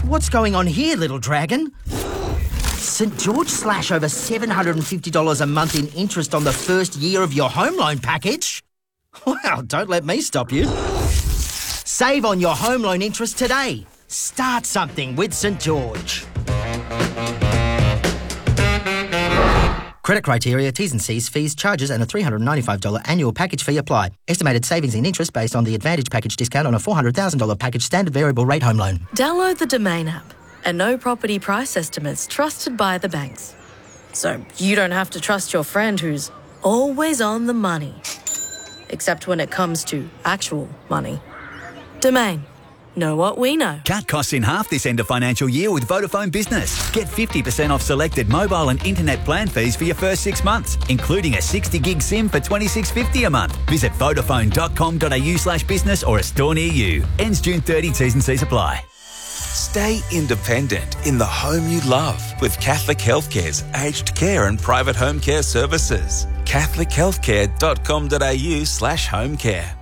What's going on here, little dragon? St George slash over $750 a month in interest on the first year of your home loan package? Wow, don't let me stop you. Save on your home loan interest today. Start something with St George. Credit criteria, T's and C's, fees, charges and a $395 annual package fee apply. Estimated savings in interest based on the Advantage package discount on a $400,000 package standard variable rate home loan. Download the Domain app and know property price estimates trusted by the banks. So you don't have to trust your friend who's always on the money. Except when it comes to actual money. Domain. Know what we know. Cut costs in half this end of financial year with Vodafone Business. Get 50% off selected mobile and internet plan fees for your first 6 months, including a 60 gig SIM for $26.50 a month. Visit vodafone.com.au/business or a store near you. Ends June 30, T's and C's apply. Stay independent in the home you love with Catholic Healthcare's aged care and private home care services. catholichealthcare.com.au/homecare.